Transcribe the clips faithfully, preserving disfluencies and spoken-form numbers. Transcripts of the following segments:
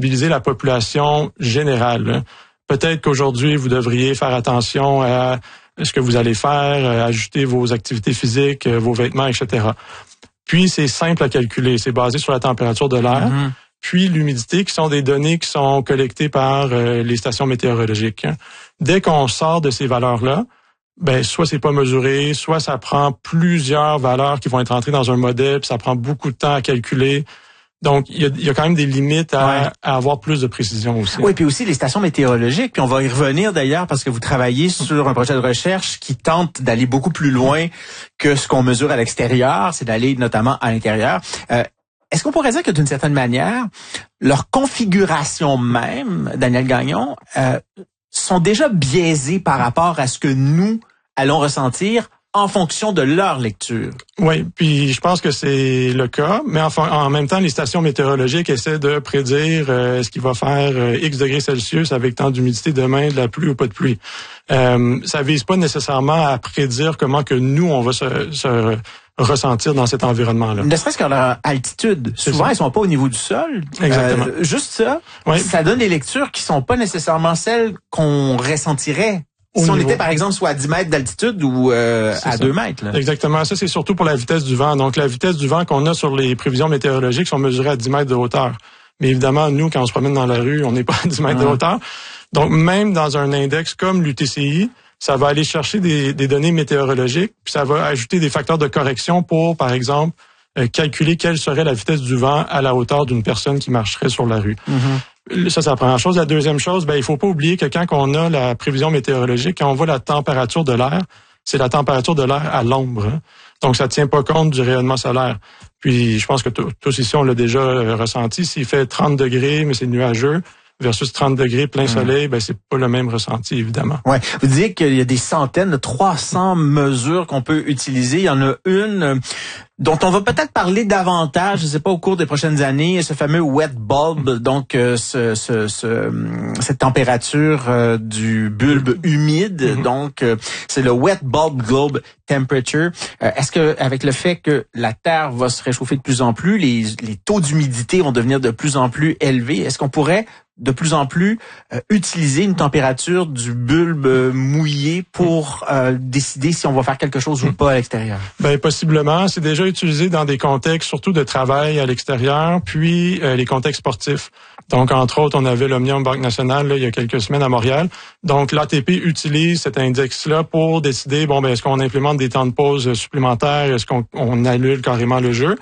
sensibiliser la population générale. Peut-être qu'aujourd'hui, vous devriez faire attention à ce que vous allez faire, ajuster vos activités physiques, vos vêtements, et cetera. Puis, c'est simple à calculer. C'est basé sur la température de l'air, mm-hmm. puis l'humidité, qui sont des données qui sont collectées par euh, les stations météorologiques. Dès qu'on sort de ces valeurs-là, ben soit c'est pas mesuré, soit ça prend plusieurs valeurs qui vont être entrées dans un modèle, puis ça prend beaucoup de temps à calculer. Donc, il y a, il y a quand même des limites à, ouais. à avoir plus de précision aussi. Oui, puis aussi les stations météorologiques. Puis on va y revenir d'ailleurs parce que vous travaillez sur un projet de recherche qui tente d'aller beaucoup plus loin que ce qu'on mesure à l'extérieur, c'est d'aller notamment à l'intérieur. Euh, est-ce qu'on pourrait dire que d'une certaine manière, leur configuration même, Daniel Gagnon, euh, sont déjà biaisées par rapport à ce que nous allons ressentir en fonction de leur lecture? Oui, puis je pense que c'est le cas, mais enfin, en même temps, les stations météorologiques essaient de prédire euh, ce qu'il va faire euh, X degrés Celsius avec tant d'humidité demain, de la pluie ou pas de pluie. Euh, ça vise pas nécessairement à prédire comment que nous, on va se, se ressentir dans cet environnement-là. Ne serait-ce qu'à leur altitude. C'est Souvent, ça. Ils sont pas au niveau du sol. Exactement. Euh, juste ça, oui. ça donne des lectures qui sont pas nécessairement celles qu'on ressentirait si on était, par exemple, soit à dix mètres d'altitude ou euh, à deux mètres. Là. Exactement. Ça, c'est surtout pour la vitesse du vent. Donc, la vitesse du vent qu'on a sur les prévisions météorologiques sont mesurées à dix mètres de hauteur. Mais évidemment, nous, quand on se promène dans la rue, on n'est pas à dix mètres mmh. de hauteur. Donc, même dans un index comme l'U T C I, ça va aller chercher des, des données météorologiques, puis ça va ajouter des facteurs de correction pour, par exemple, euh, calculer quelle serait la vitesse du vent à la hauteur d'une personne qui marcherait sur la rue. Mmh. Ça, c'est la première chose. La deuxième chose, ben, il faut pas oublier que quand on a la prévision météorologique, quand on voit la température de l'air, c'est la température de l'air à l'ombre. Hein. Donc, ça tient pas compte du rayonnement solaire. Puis, je pense que tous ici, on l'a déjà ressenti. S'il fait trente degrés, mais c'est nuageux, versus trente degrés plein soleil, mmh. ben c'est pas le même ressenti, évidemment. Ouais. Vous disiez qu'il y a des centaines, de trois cents mesures qu'on peut utiliser. Il y en a une dont on va peut-être parler davantage, je sais pas, au cours des prochaines années, ce fameux wet bulb, donc euh, ce, ce, ce, cette température euh, du bulbe humide. Mm-hmm. Donc, euh, c'est le wet bulb globe temperature. Euh, est-ce que, avec le fait que la Terre va se réchauffer de plus en plus, les, les taux d'humidité vont devenir de plus en plus élevés, est-ce qu'on pourrait de plus en plus euh, utiliser une température du bulbe euh, mouillé pour euh, décider si on va faire quelque chose ou pas à l'extérieur? Ben possiblement, c'est déjà utilisé dans des contextes surtout de travail à l'extérieur, puis euh, les contextes sportifs. Donc entre autres, on avait l'Omnium Banque Nationale là, il y a quelques semaines à Montréal. Donc l'A T P utilise cet index-là pour décider bon ben est-ce qu'on implémente des temps de pause supplémentaires, est-ce qu'on on annule carrément le jeu.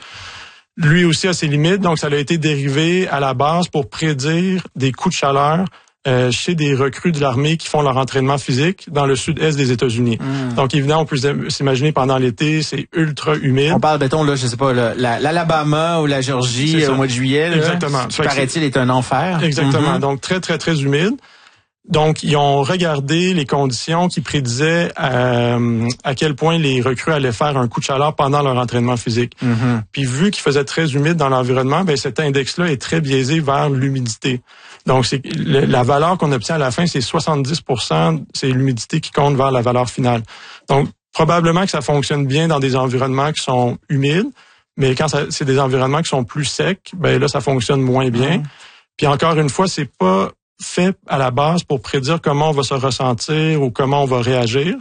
Lui aussi a ses limites, donc ça a été dérivé à la base pour prédire des coups de chaleur euh, chez des recrues de l'armée qui font leur entraînement physique dans le sud-est des États-Unis. Mmh. Donc évidemment, on peut s'imaginer pendant l'été, c'est ultra humide. On parle, mettons, là, je sais pas, là, l'Alabama ou la Géorgie au mois de juillet. Là, exactement. Qui, paraît-il, est un enfer. Exactement. Mmh. Donc très, très, très humide. Donc, ils ont regardé les conditions qui prédisaient euh, à quel point les recrues allaient faire un coup de chaleur pendant leur entraînement physique. Mm-hmm. Puis, vu qu'il faisait très humide dans l'environnement, ben cet index-là est très biaisé vers l'humidité. Donc, c'est le, la valeur qu'on obtient à la fin, c'est soixante-dix pour cent, c'est l'humidité qui compte vers la valeur finale. Donc, probablement que ça fonctionne bien dans des environnements qui sont humides, mais quand ça, c'est des environnements qui sont plus secs, ben là, ça fonctionne moins bien. Mm-hmm. Puis, encore une fois, c'est pas fait à la base pour prédire comment on va se ressentir ou comment on va réagir.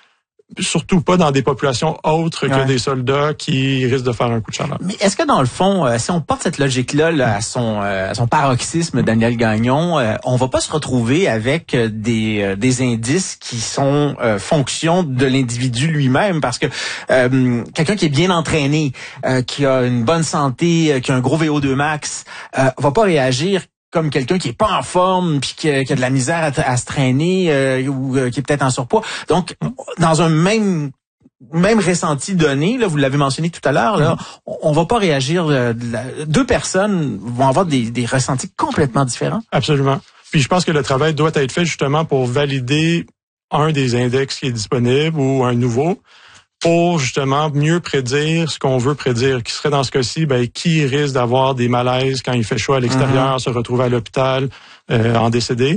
Surtout pas dans des populations autres ouais. que des soldats qui risquent de faire un coup de chaleur. Mais est-ce que dans le fond, euh, si on porte cette logique-là là, à son euh, à son paroxysme, Daniel Gagnon, euh, on va pas se retrouver avec euh, des euh, des indices qui sont euh, fonction de l'individu lui-même, parce que euh, quelqu'un qui est bien entraîné, euh, qui a une bonne santé, euh, qui a un gros V O deux max, euh, va pas réagir comme quelqu'un qui est pas en forme puis qui, qui a de la misère à, à se traîner euh, ou euh, qui est peut-être en surpoids. Donc, dans un même même ressenti donné, là, vous l'avez mentionné tout à l'heure, là, on, on va pas réagir. Euh, la, deux personnes vont avoir des, des ressentis complètement différents. Absolument. Puis je pense que le travail doit être fait justement pour valider un des index qui est disponible ou un nouveau, pour justement mieux prédire ce qu'on veut prédire, qui serait dans ce cas-ci, ben qui risque d'avoir des malaises quand il fait chaud à l'extérieur, mm-hmm. se retrouver à l'hôpital, euh, en décédé.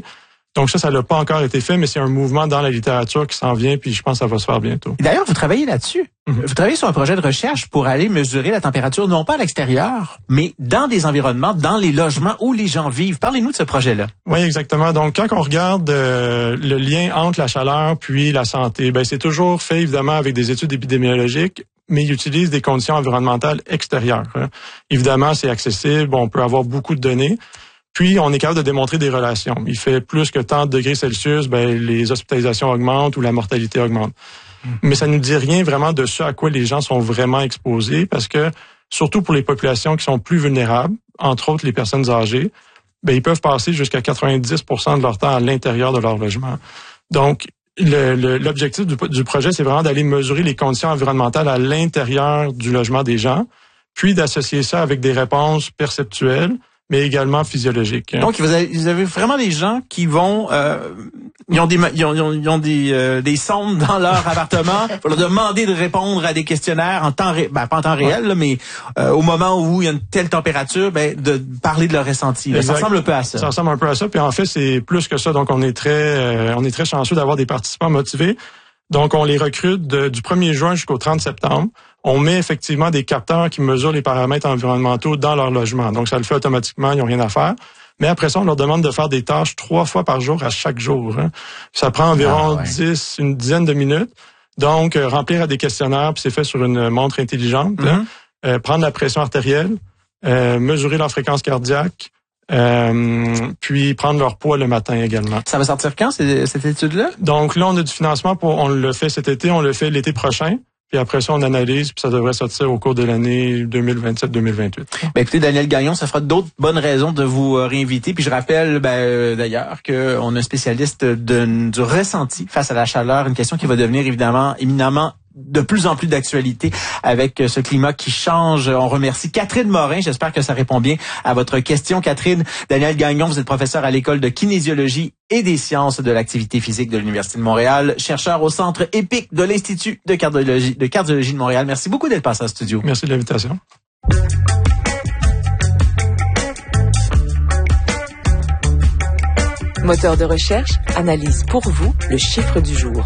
Donc ça, ça n'a pas encore été fait, mais c'est un mouvement dans la littérature qui s'en vient, puis je pense que ça va se faire bientôt. D'ailleurs, vous travaillez là-dessus. Mm-hmm. Vous travaillez sur un projet de recherche pour aller mesurer la température, non pas à l'extérieur, mais dans des environnements, dans les logements où les gens vivent. Parlez-nous de ce projet-là. Oui, exactement. Donc, quand on regarde euh, le lien entre la chaleur puis la santé, ben c'est toujours fait, évidemment, avec des études épidémiologiques, mais ils utilisent des conditions environnementales extérieures. Hein. Évidemment, c'est accessible, on peut avoir beaucoup de données. Puis, on est capable de démontrer des relations. Il fait plus que tant de degrés Celsius, ben, les hospitalisations augmentent ou la mortalité augmente. Mmh. Mais ça nous dit rien vraiment de ce à quoi les gens sont vraiment exposés, parce que, surtout pour les populations qui sont plus vulnérables, entre autres les personnes âgées, ben, ils peuvent passer jusqu'à quatre-vingt-dix pour cent de leur temps à l'intérieur de leur logement. Donc, le, le, l'objectif du, du projet, c'est vraiment d'aller mesurer les conditions environnementales à l'intérieur du logement des gens, puis d'associer ça avec des réponses perceptuelles, mais également physiologique. Hein. Donc, vous avez, vous avez vraiment des gens qui vont, euh, ils ont des, ils ont, ils ont, ils ont des, euh, des sondes dans leur appartement. Il faut leur demander de répondre à des questionnaires en temps, ré, ben, pas en temps réel, là, mais euh, au moment où il y a une telle température, ben, de parler de leur ressenti. Là, ça ressemble un peu à ça. Ça ressemble un peu à ça. Puis en fait, c'est plus que ça. Donc, on est très, euh, on est très chanceux d'avoir des participants motivés. Donc, on les recrute de, du premier juin jusqu'au trente septembre. On met effectivement des capteurs qui mesurent les paramètres environnementaux dans leur logement. Donc, ça le fait automatiquement, ils n'ont rien à faire. Mais après ça, on leur demande de faire des tâches trois fois par jour à chaque jour. Hein. Ça prend environ ah, ouais. dix, une dizaine de minutes. Donc, euh, remplir à des questionnaires, puis c'est fait sur une montre intelligente. Mm-hmm. Hein. Euh, prendre la pression artérielle, euh, mesurer leur fréquence cardiaque, Euh, puis prendre leur poids le matin également. Ça va sortir quand, cette étude-là? Donc là, on a du financement pour, on le fait cet été, on le fait l'été prochain. Puis après ça, on analyse, puis ça devrait sortir au cours de l'année deux mille vingt-sept deux mille vingt-huit. Ben écoutez, Daniel Gagnon, ça fera d'autres bonnes raisons de vous réinviter. Puis je rappelle ben, euh, d'ailleurs qu'on a un spécialiste de, du ressenti face à la chaleur, une question qui va devenir évidemment éminemment de plus en plus d'actualité avec ce climat qui change. On remercie Catherine Morin. J'espère que ça répond bien à votre question, Catherine. Daniel Gagnon, vous êtes professeur à l'École de kinésiologie et des sciences de l'activité physique de l'Université de Montréal, chercheur au Centre EPIC de l'Institut de cardiologie, de cardiologie de Montréal. Merci beaucoup d'être passé au studio. Merci de l'invitation. Moteur de recherche analyse pour vous le chiffre du jour.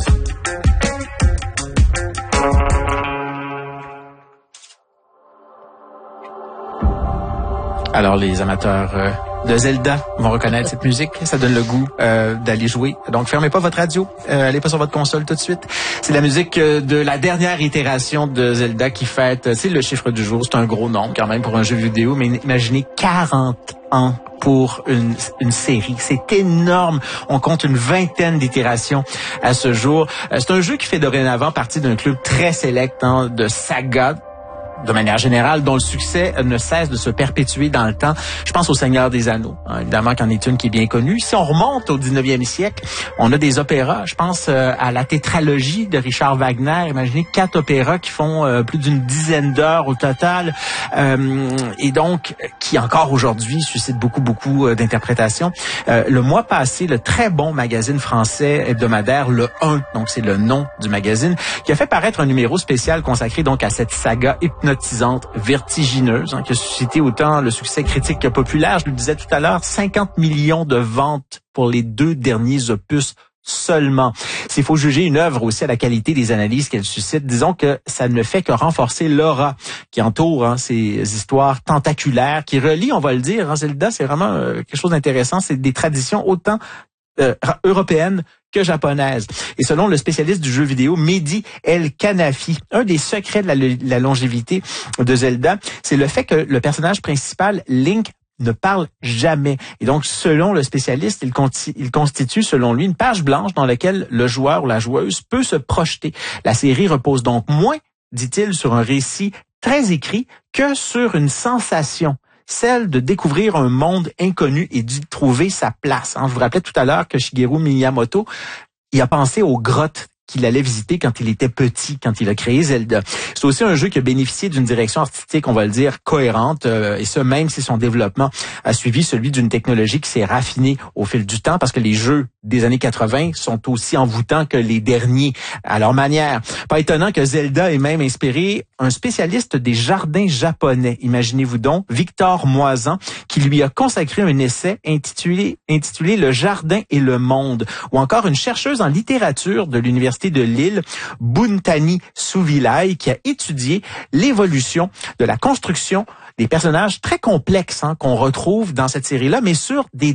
Alors, les amateurs euh, de Zelda vont reconnaître cette musique. Ça donne le goût euh, d'aller jouer. Donc, fermez pas votre radio. Euh, allez pas sur votre console tout de suite. C'est la musique euh, de la dernière itération de Zelda qui fête, c'est le chiffre du jour. C'est un gros nombre quand même pour un jeu vidéo. Mais imaginez quarante ans pour une, une série. C'est énorme. On compte une vingtaine d'itérations à ce jour. Euh, c'est un jeu qui fait dorénavant partie d'un club très sélect hein, de saga, de manière générale, dont le succès ne cesse de se perpétuer dans le temps. Je pense au Seigneur des Anneaux, hein, évidemment, qu'en est une qui est bien connue. Si on remonte au dix-neuvième siècle, on a des opéras. Je pense euh, à la tétralogie de Richard Wagner. Imaginez quatre opéras qui font euh, plus d'une dizaine d'heures au total, euh, et donc qui encore aujourd'hui suscitent beaucoup, beaucoup euh, d'interprétations. Euh, le mois passé, le très bon magazine français hebdomadaire, Le un, donc c'est le nom du magazine, qui a fait paraître un numéro spécial consacré donc à cette saga hypnotisante, vertigineuse, hein, qui a suscité autant le succès critique que populaire. Je le disais tout à l'heure, cinquante millions de ventes pour les deux derniers opus seulement. S'il faut juger une œuvre aussi à la qualité des analyses qu'elle suscite, disons que ça ne fait que renforcer l'aura qui entoure hein, ces histoires tentaculaires, qui relient, on va le dire, hein, Zelda, c'est vraiment euh, quelque chose d'intéressant, c'est des traditions autant euh, européennes que japonaise. Et selon le spécialiste du jeu vidéo, Mehdi El Kanafi, un des secrets de la, la longévité de Zelda, c'est le fait que le personnage principal, Link, ne parle jamais. Et donc, selon le spécialiste, il, conti- il constitue, selon lui, une page blanche dans laquelle le joueur ou la joueuse peut se projeter. La série repose donc moins, dit-il, sur un récit très écrit que sur une sensation, celle de découvrir un monde inconnu et d'y trouver sa place. Hein, je vous rappelais tout à l'heure que Shigeru Miyamoto, il a pensé aux grottes qu'il allait visiter quand il était petit, quand il a créé Zelda. C'est aussi un jeu qui a bénéficié d'une direction artistique, on va le dire, cohérente, euh, et ce, même si son développement a suivi celui d'une technologie qui s'est raffinée au fil du temps, parce que les jeux des années quatre-vingt sont aussi envoûtants que les derniers à leur manière. Pas étonnant que Zelda ait même inspiré un spécialiste des jardins japonais. Imaginez-vous donc, Victor Moisan, qui lui a consacré un essai intitulé, intitulé « Le jardin et le monde », ou encore une chercheuse en littérature de l'Université de Lille, Bhuntani Souvilai, qui a étudié l'évolution de la construction des personnages très complexes hein, qu'on retrouve dans cette série-là, mais sur des